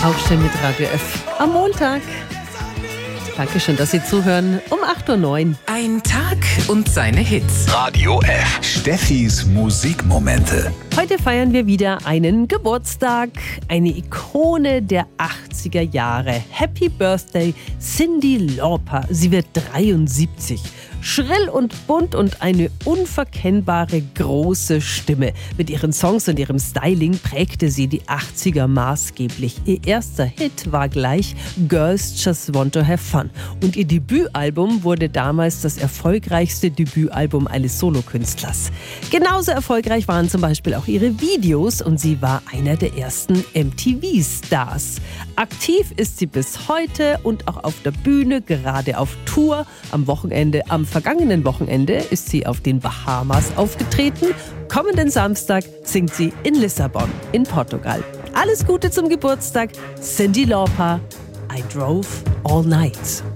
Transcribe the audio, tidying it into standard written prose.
Aufstehen mit Radio F am Montag. Dankeschön, dass Sie zuhören. Um 8.09 Uhr. Ein Tag und seine Hits. Radio F. Steffis Musikmomente. Heute feiern wir wieder einen Geburtstag. Eine Ikone der 80er Jahre. Happy Birthday, Cyndi Lauper. Sie wird 73. Schrill und bunt und eine unverkennbare große Stimme. Mit ihren Songs und ihrem Styling prägte sie die 80er maßgeblich. Ihr erster Hit war gleich Girls Just Want to Have Fun. Und ihr Debütalbum wurde damals das erfolgreichste Debütalbum eines Solokünstlers. Genauso erfolgreich waren zum Beispiel auch ihre Videos und sie war einer der ersten MTV-Stars. Aktiv ist sie bis heute und auch auf der Bühne, gerade auf Tour. Am vergangenen Wochenende ist sie auf den Bahamas aufgetreten. Kommenden Samstag singt sie in Lissabon in Portugal. Alles Gute zum Geburtstag, Cyndi Lauper. I Drove All Night.